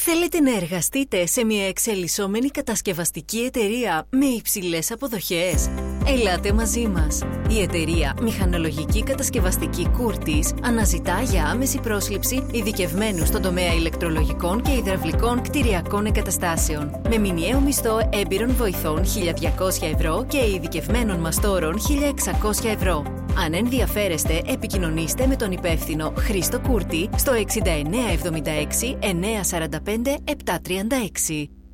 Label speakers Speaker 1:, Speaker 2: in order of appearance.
Speaker 1: Θέλετε να εργαστείτε σε μια εξελισσόμενη κατασκευαστική εταιρεία με υψηλές αποδοχές? Ελάτε μαζί μας. Η εταιρεία Μηχανολογική Κατασκευαστική Κούρτης αναζητά για άμεση πρόσληψη ειδικευμένους στον τομέα ηλεκτρολογικών και υδραυλικών κτηριακών εγκαταστάσεων. Με μηνιαίο μισθό έμπειρων βοηθών 1.200 ευρώ και ειδικευμένων μαστόρων 1.600 ευρώ. Αν ενδιαφέρεστε, επικοινωνήστε με τον υπεύθυνο Χρήστο Κούρτη στο 6976 945 736.